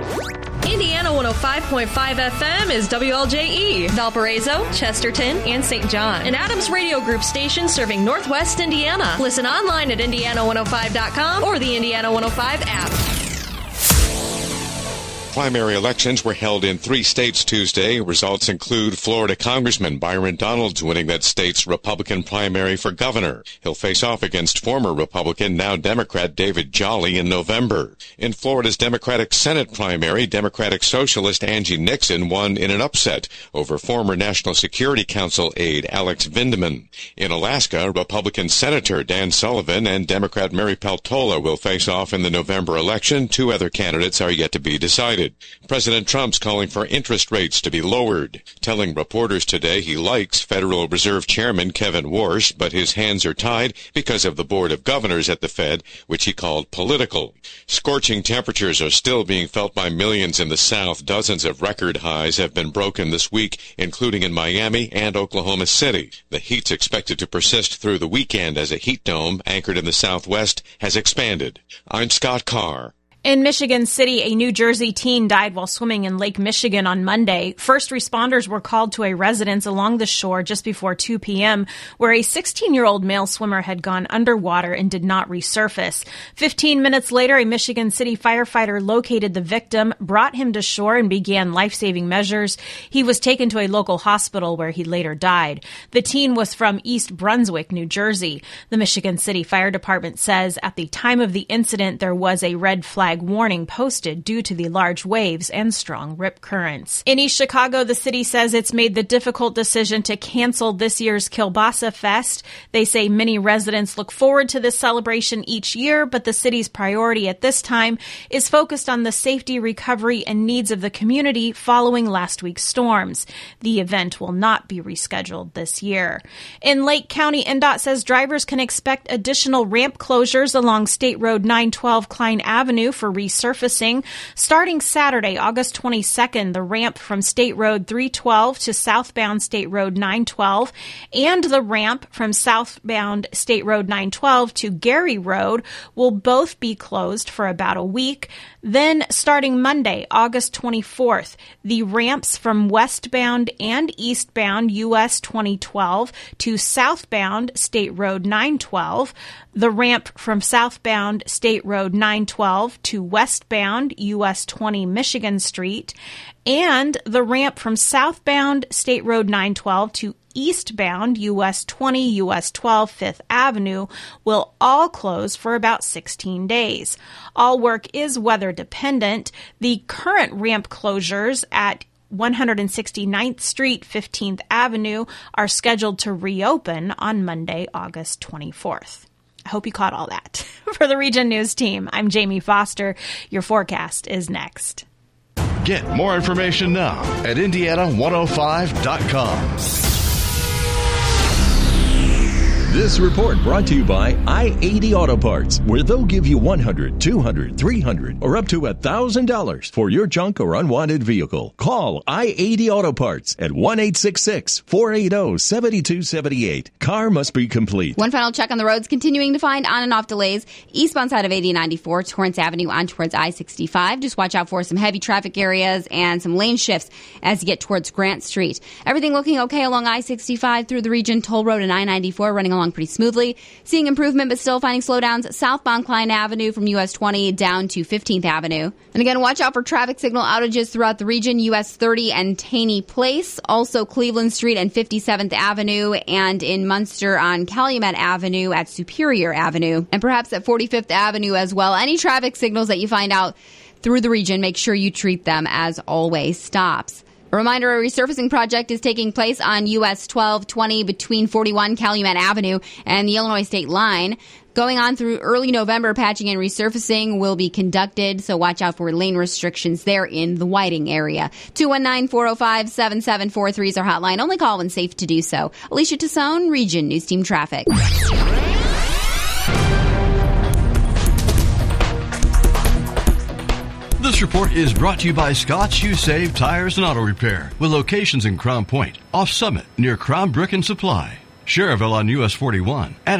Indiana 105.5 FM is WLJE, Valparaiso, Chesterton, and St. John. An Adams Radio Group station serving Northwest Indiana. Listen online at Indiana105.com or the Indiana 105 app. Primary elections were held in 3 states Tuesday. Results include Florida Congressman Byron Donalds winning that state's Republican primary for governor. He'll face off against former Republican, now Democrat David Jolly in November. In Florida's Democratic Senate primary, Democratic Socialist Angie Nixon won in an upset over former National Security Council aide Alex Vindman. In Alaska, Republican Senator Dan Sullivan and Democrat Mary Peltola will face off in the November election. 2 other candidates are yet to be decided. President Trump's calling for interest rates to be lowered, telling reporters today he likes Federal Reserve Chairman Kevin Warsh, but his hands are tied because of the Board of Governors at the Fed, which he called political. Scorching temperatures are still being felt by millions in the South. Dozens of record highs have been broken this week, including in Miami and Oklahoma City. The heat's expected to persist through the weekend as a heat dome anchored in the Southwest has expanded. I'm Scott Carr. In Michigan City, a New Jersey teen died while swimming in Lake Michigan on Monday. First responders were called to a residence along the shore just before 2 p.m., where a 16-year-old male swimmer had gone underwater and did not resurface. 15 minutes later, a Michigan City firefighter located the victim, brought him to shore, and began life-saving measures. He was taken to a local hospital where he later died. The teen was from East Brunswick, New Jersey. The Michigan City Fire Department says at the time of the incident, there was a red flag warning posted due to the large waves and strong rip currents. In East Chicago, the city says it's made the difficult decision to cancel this year's Kielbasa Fest. They say many residents look forward to this celebration each year, but the city's priority at this time is focused on the safety, recovery, and needs of the community following last week's storms. The event will not be rescheduled this year. In Lake County, NDOT says drivers can expect additional ramp closures along State Road 912 Klein Avenue for resurfacing. Starting Saturday, August 22nd, the ramp from State Road 312 to southbound State Road 912 and the ramp from southbound State Road 912 to Gary Road will both be closed for about a week. Then, starting Monday, August 24th, the ramps from westbound and eastbound US 2012 to southbound State Road 912, the ramp from southbound State Road 912 to westbound US 20 Michigan Street, and the ramp from southbound State Road 912 to eastbound US 20, US 12 Fifth Avenue will all close for about 16 days. All work is weather dependent. The current ramp closures at 169th Street, 15th Avenue are scheduled to reopen on Monday, August 24th. I hope you caught all that. For the Region News team, I'm Jamie Foster. Your forecast is next. Get more information now at Indiana105.com. This report brought to you by I-80 Auto Parts, where they'll give you $100, $200, $300, or up to $1,000 for your junk or unwanted vehicle. Call I-80 Auto Parts at 1-866-480-7278. Car must be complete. One final check on the roads, continuing to find on and off delays. Eastbound side of 8094, Torrance Avenue on towards I-65. Just watch out for some heavy traffic areas and some lane shifts as you get towards Grant Street. Everything looking okay along I-65 through the region. Toll Road and I-94 running along pretty smoothly. Seeing improvement, but still finding slowdowns southbound Klein Avenue from US 20 down to 15th Avenue. And again, watch out for traffic signal outages throughout the region. US 30 and Taney Place. Also Cleveland Street and 57th Avenue. And in Munster on Calumet Avenue at Superior Avenue. And perhaps at 45th Avenue as well. Any traffic signals that you find out through the region, make sure you treat them as always stops. A reminder, a resurfacing project is taking place on US 1220 between 41 Calumet Avenue and the Illinois state line. Going on through early November, patching and resurfacing will be conducted, so watch out for lane restrictions there in the Whiting area. 219-405-7743 is our hotline. Only call when safe to do so. Alicia Tassone, Region News Team Traffic. This report is brought to you by Scott's You Save Tires and Auto Repair, with locations in Crown Point, off Summit, near Crown Brick and Supply, Cherville on US 41, and